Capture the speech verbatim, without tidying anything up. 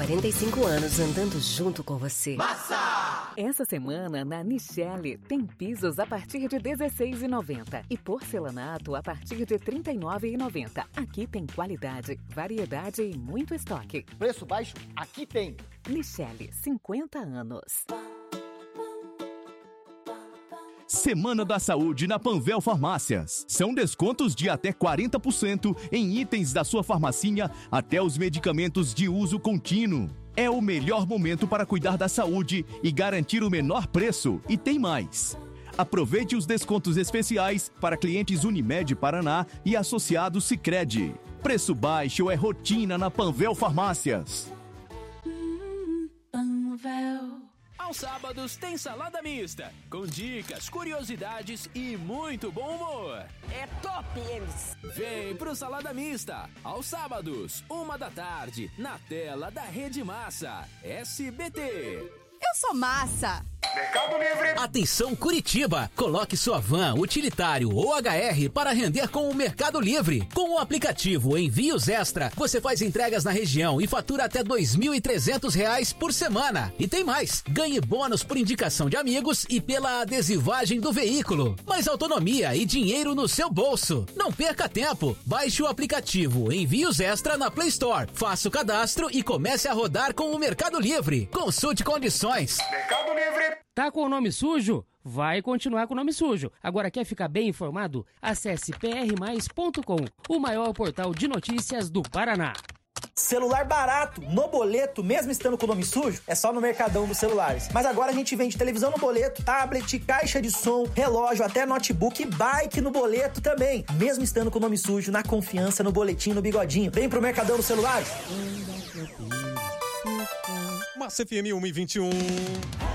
quarenta e cinco anos andando junto com você. Massa! Essa semana, na Nichelle, tem pisos a partir de dezesseis reais e noventa centavos e porcelanato a partir de trinta e nove reais e noventa centavos. Aqui tem qualidade, variedade e muito estoque. Preço baixo? Aqui tem. Nichelle, cinquenta anos. Semana da Saúde na Panvel Farmácias. São descontos de até quarenta por cento em itens da sua farmacinha, até os medicamentos de uso contínuo. É o melhor momento para cuidar da saúde e garantir o menor preço. E tem mais. Aproveite os descontos especiais para clientes Unimed Paraná e associados Sicredi. Preço baixo é rotina na Panvel Farmácias. Hum, Panvel. Aos sábados tem salada mista, com dicas, curiosidades e muito bom humor. É top eles! Vem pro Salada Mista, aos sábados, uma da tarde, na tela da Rede Massa, S B T. Eu sou Massa! Mercado Livre! Atenção Curitiba! Coloque sua van, utilitário ou H R para render com o Mercado Livre. Com o aplicativo Envios Extra, você faz entregas na região e fatura até dois mil e trezentos reais por semana. E tem mais! Ganhe bônus por indicação de amigos e pela adesivagem do veículo. Mais autonomia e dinheiro no seu bolso. Não perca tempo! Baixe o aplicativo Envios Extra na Play Store. Faça o cadastro e comece a rodar com o Mercado Livre. Consulte condições. Mercado Livre! Tá com o nome sujo? Vai continuar com o nome sujo. Agora quer ficar bem informado? Acesse p r mais ponto com, o maior portal de notícias do Paraná. Celular barato, no boleto, mesmo estando com o nome sujo, é só no Mercadão dos Celulares. Mas agora a gente vende televisão no boleto, tablet, caixa de som, relógio, até notebook e bike no boleto também. Mesmo estando com o nome sujo, na confiança, no boletim, no bigodinho. Vem pro Mercadão dos Celulares. Massa F M um e vinte e um.